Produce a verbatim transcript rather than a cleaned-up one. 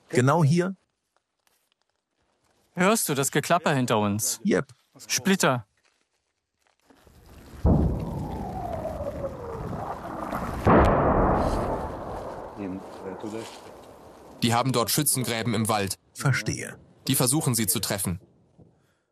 Genau hier? Hörst du das Geklapper hinter uns? Yep. Splitter. Die haben dort Schützengräben im Wald. Verstehe. Die versuchen sie zu treffen.